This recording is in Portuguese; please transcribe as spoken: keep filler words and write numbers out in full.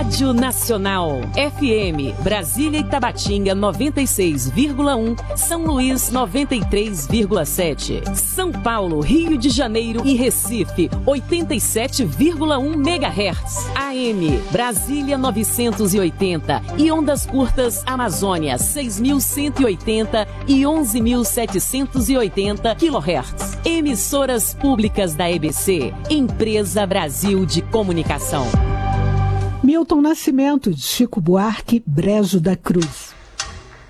Rádio Nacional. F M, Brasília e Tabatinga noventa e seis vírgula um, São Luís noventa e três vírgula sete, São Paulo, Rio de Janeiro e Recife oitenta e sete vírgula um megahertz. A M, Brasília novecentos e oitenta e ondas curtas Amazônia seis mil cento e oitenta e onze mil setecentos e oitenta quilohertz. Emissoras públicas da E B C, Empresa Brasil de Comunicação. Milton Nascimento, de Chico Buarque, Brejo da Cruz.